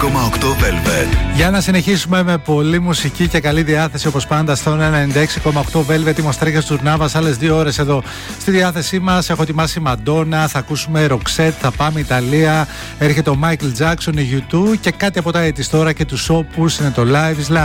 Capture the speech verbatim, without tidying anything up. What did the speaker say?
κόμμα οκτώ Velvet. Για να συνεχίσουμε με πολλή μουσική και καλή διάθεση όπως πάντα στον ενενήντα έξι κόμμα οκτώ Velvet. Είμαι ο Στρέγγας Τουρνάβας, άλλες δύο ώρες εδώ στη διάθεσή μας. Έχω ετοιμάσει Μαντόνα, θα ακούσουμε Roxette, θα πάμε Ιταλία. Έρχεται ο Michael Jackson, η γιου τού και κάτι από τα έτη τώρα και του Opus είναι το Live is Live.